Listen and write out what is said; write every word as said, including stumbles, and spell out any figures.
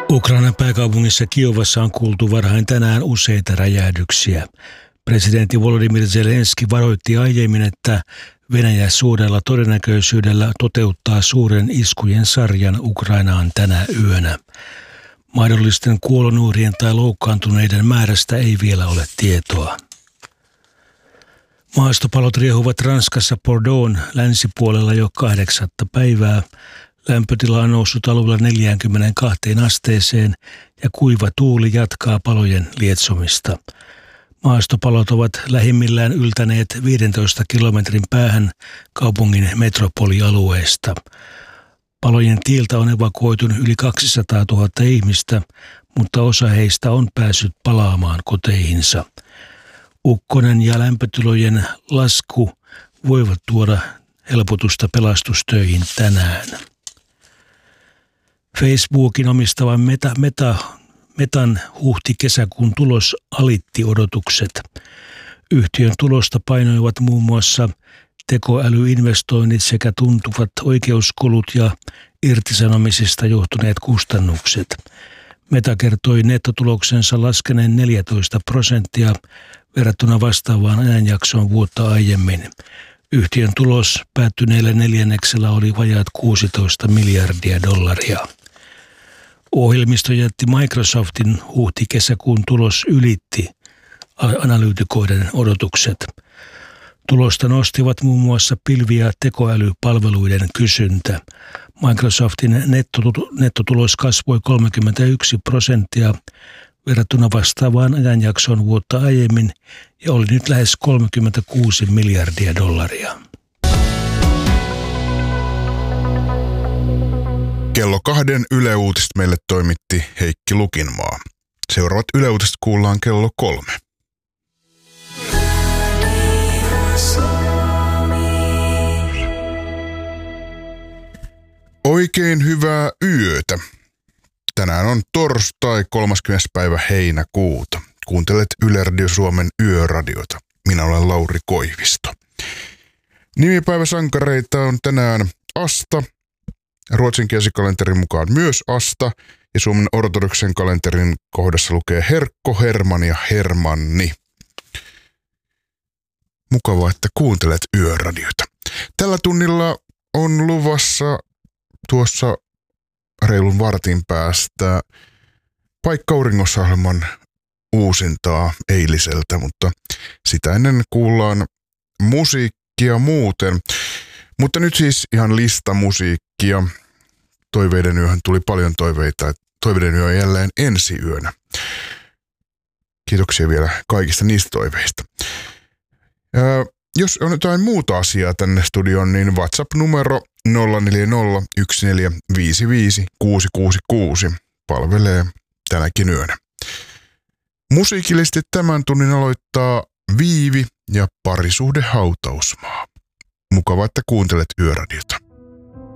Ukrainan pääkaupungissa Kiovassa on kuultu varhain tänään useita räjähdyksiä. Presidentti Volodymyr Zelenski varoitti aiemmin, että Venäjä suurella todennäköisyydellä toteuttaa suuren iskujen sarjan Ukrainaan tänä yönä. Mahdollisten kuolonuhrien tai loukkaantuneiden määrästä ei vielä ole tietoa. Maastopalot riehuvat Ranskassa Bordeaux'n länsipuolella jo kahdeksatta päivää. Lämpötila on noussut alueella neljäänkymmeneenkahteen asteeseen ja kuiva tuuli jatkaa palojen lietsomista. Maastopalot ovat lähimmillään yltäneet viidentoista kilometrin päähän kaupungin metropolialueesta. Palojen tiiltä on evakuoitunut yli kaksisataatuhatta ihmistä, mutta osa heistä on päässyt palaamaan koteihinsa. Ukkonen ja lämpötilojen lasku voivat tuoda helpotusta pelastustöihin tänään. Facebookin omistavan Meta, Meta, Metan huhti-kesäkuun tulos alitti odotukset. Yhtiön tulosta painoivat muun muassa tekoälyinvestoinnit sekä tuntuvat oikeuskulut ja irtisanomisista johtuneet kustannukset. Meta kertoi nettotuloksensa laskeneen neljätoista prosenttia verrattuna vastaavaan ajanjaksoon vuotta aiemmin. Yhtiön tulos päättyneellä neljänneksellä oli vajaat kuusitoista miljardia dollaria. Ohjelmistojätti Microsoftin huhti-kesäkuun tulos ylitti analyytikoiden odotukset. Tulosta nostivat muun muassa pilvi- ja tekoälypalveluiden kysyntä. Microsoftin nettotulos kasvoi kolmekymmentäyksi prosenttia verrattuna vastaavaan ajanjaksoon vuotta aiemmin ja oli nyt lähes kolmekymmentäkuusi miljardia dollaria. Kello kahden Yle Uutiset meille toimitti Heikki Lukinmaa. Seuraavat Yle Uutiset kuullaan kello kolme. Oikein hyvää yötä. Tänään on torstai kolmaskymmenes päivä heinäkuuta. Kuuntelet Yle Radio Suomen yöradiota. Minä olen Lauri Koivisto. Nimipäiväsankareita on tänään Asta. Ruotsinkielisen kalenterin mukaan myös Asta. Ja Suomen ortodoksen kalenterin kohdassa lukee Herkko, Herman ja Hermanni. Mukavaa, että kuuntelet yöradiota. Tällä tunnilla on luvassa tuossa reilun vartin päästä Paikka auringossa-ohjelman uusintaa eiliseltä, mutta sitä ennen kuullaan musiikkia muuten. Mutta nyt siis ihan lista musiikkia. Toiveiden yöhän tuli paljon toiveita. Toiveiden yö on jälleen ensi yönä. Kiitoksia vielä kaikista niistä toiveista. Ää, jos on jotain muuta asiaa tänne studioon, niin WhatsApp-numero nolla neljä nolla yksi neljä viisi viisi kuusi kuusi kuusi palvelee tänäkin yönä. Musiikillisesti tämän tunnin aloittaa Viivi ja Parisuhde hautausmaa. Mukava, että kuuntelet yöradiota.